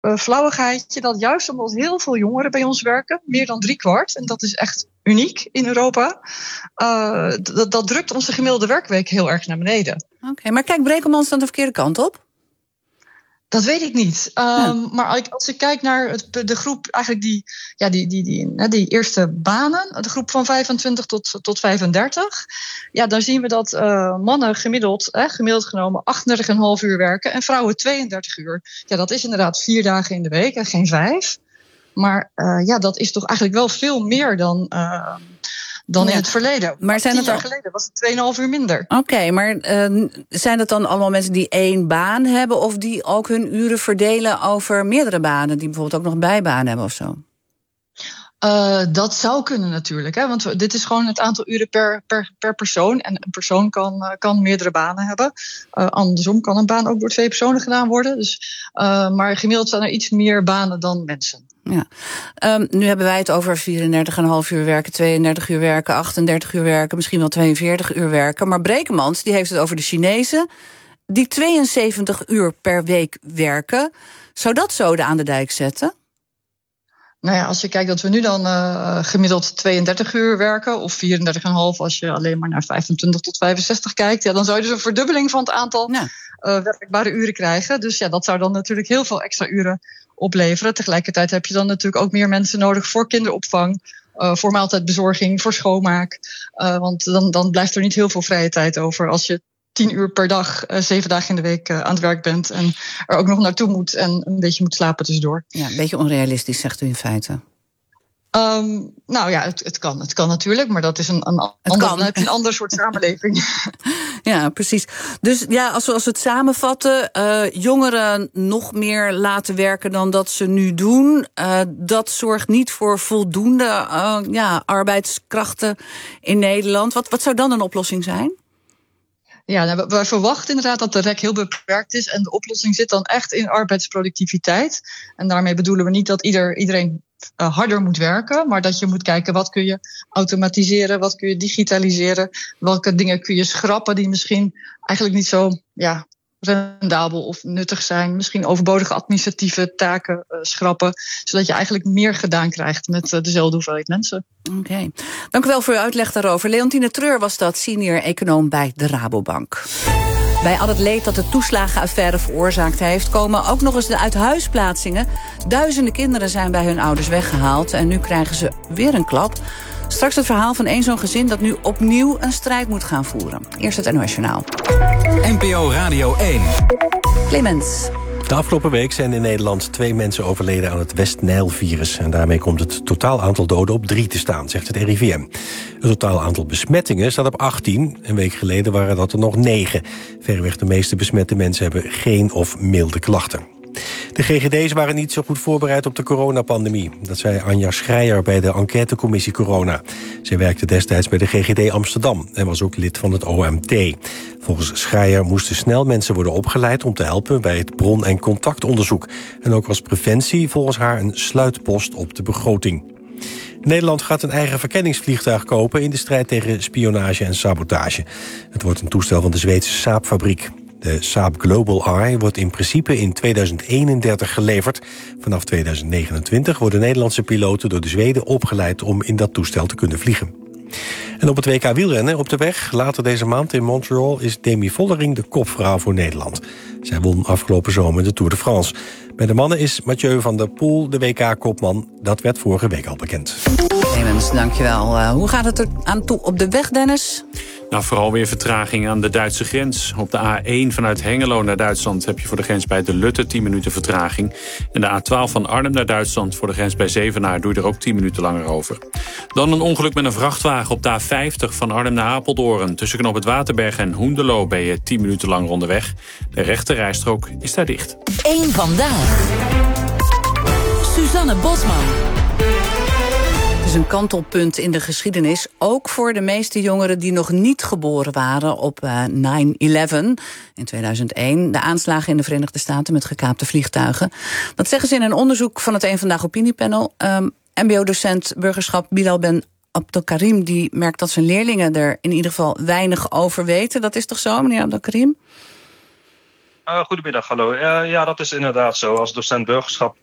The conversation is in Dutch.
flauwigheidje dat juist omdat heel veel jongeren bij ons werken, meer dan 3/4, en dat is echt uniek in Europa, dat drukt onze gemiddelde werkweek heel erg naar beneden. Oké, maar kijk Brekelmans dan de verkeerde kant op? Dat weet ik niet. Maar als ik kijk naar de groep, eigenlijk die eerste banen, de groep van 25 tot 35, dan zien we dat mannen gemiddeld genomen 38,5 uur werken en vrouwen 32 uur. Ja, dat is inderdaad 4 dagen in de week en geen 5. Maar dat is toch eigenlijk wel veel meer dan in het verleden. Maar 10 jaar geleden was het 2,5 uur minder. Oké, maar zijn het dan allemaal mensen die 1 baan hebben, of die ook hun uren verdelen over meerdere banen, die bijvoorbeeld ook nog een bijbaan hebben of zo? Dat zou kunnen natuurlijk. Want dit is gewoon het aantal uren per persoon. En een persoon kan meerdere banen hebben. Andersom kan een baan ook door 2 personen gedaan worden. Dus, maar gemiddeld zijn er iets meer banen dan mensen. Ja. Nu hebben wij het over 34,5 uur werken, 32 uur werken, 38 uur werken, misschien wel 42 uur werken. Maar Brekelmans die heeft het over de Chinezen die 72 uur per week werken. Zou dat zoden aan de dijk zetten? Nou ja, als je kijkt dat we nu dan gemiddeld 32 uur werken, of 34,5 als je alleen maar naar 25 tot 65 kijkt, dan zou je dus een verdubbeling van het aantal werkbare uren krijgen. Dus dat zou dan natuurlijk heel veel extra uren opleveren. Tegelijkertijd heb je dan natuurlijk ook meer mensen nodig voor kinderopvang, voor maaltijdbezorging, voor schoonmaak. Want dan blijft er niet heel veel vrije tijd over als je 10 uur per dag, 7 dagen in de week aan het werk bent en er ook nog naartoe moet en een beetje moet slapen tussendoor. Ja, een beetje onrealistisch, zegt u in feite. Het kan natuurlijk, maar dat is dan heb je een ander soort samenleving. Ja, precies. Dus als we het samenvatten, jongeren nog meer laten werken dan dat ze nu doen, dat zorgt niet voor voldoende arbeidskrachten in Nederland. Wat zou dan een oplossing zijn? Ja, wij verwachten inderdaad dat de rek heel beperkt is en de oplossing zit dan echt in arbeidsproductiviteit. En daarmee bedoelen we niet dat iedereen harder moet werken, maar dat je moet kijken wat kun je automatiseren, wat kun je digitaliseren, welke dingen kun je schrappen die misschien eigenlijk niet zo rendabel of nuttig zijn. Misschien overbodige administratieve taken schrappen, zodat je eigenlijk meer gedaan krijgt met dezelfde hoeveelheid mensen. Oké. Dank u wel voor uw uitleg daarover. Leontine Treur was dat, senior econoom bij de Rabobank. Bij al het leed dat de toeslagenaffaire veroorzaakt heeft, komen ook nog eens de uithuisplaatsingen. Duizenden kinderen zijn bij hun ouders weggehaald en nu krijgen ze weer een klap. Straks het verhaal van één zo'n gezin dat nu opnieuw een strijd moet gaan voeren. Eerst het NOS Journaal. NPO Radio 1. Clemens. De afgelopen week zijn in Nederland 2 mensen overleden aan het West-Nijl-virus. En daarmee komt het totaal aantal doden op 3 te staan, zegt het RIVM. Het totaal aantal besmettingen staat op 18. Een week geleden waren dat er nog 9. Verreweg de meeste besmette mensen hebben geen of milde klachten. De GGD's waren niet zo goed voorbereid op de coronapandemie. Dat zei Anja Schreier bij de enquêtecommissie Corona. Zij werkte destijds bij de GGD Amsterdam en was ook lid van het OMT. Volgens Schreier moesten snel mensen worden opgeleid om te helpen bij het bron- en contactonderzoek. En ook was preventie volgens haar een sluitpost op de begroting. Nederland gaat een eigen verkenningsvliegtuig kopen in de strijd tegen spionage en sabotage. Het wordt een toestel van de Zweedse Saab-fabriek. De Saab Global Eye wordt in principe in 2031 geleverd. Vanaf 2029 worden Nederlandse piloten door de Zweden opgeleid om in dat toestel te kunnen vliegen. En op het WK wielrennen op de weg later deze maand in Montreal is Demi Vollering de kopvrouw voor Nederland. Zij won afgelopen zomer de Tour de France. Bij de mannen is Mathieu van der Poel de WK-kopman. Dat werd vorige week al bekend. Clemens, dankjewel. Hoe gaat het er aan toe op de weg, Dennis? Nou, vooral weer vertraging aan de Duitse grens. Op de A1 vanuit Hengelo naar Duitsland heb je voor de grens bij de Lutte 10 minuten vertraging. En de A12 van Arnhem naar Duitsland voor de grens bij Zevenaar doe je er ook 10 minuten langer over. Dan een ongeluk met een vrachtwagen op de A50 van Arnhem naar Apeldoorn. Tussen Knoop het Waterberg en Hoenderloo ben je 10 minuten langer onderweg. De rechte rijstrook is daar dicht. Eén vandaag. Suzanne Bosman. Het is een kantelpunt in de geschiedenis, ook voor de meeste jongeren die nog niet geboren waren op 9/11 in 2001. De aanslagen in de Verenigde Staten met gekaapte vliegtuigen. Dat zeggen ze in een onderzoek van het Eén Vandaag opiniepanel. MBO-docent burgerschap Bilal Ben Abdelkarim die merkt dat zijn leerlingen er in ieder geval weinig over weten. Dat is toch zo, meneer Abdelkarim? Goedemiddag, hallo. Ja, dat is inderdaad zo. Als docent burgerschap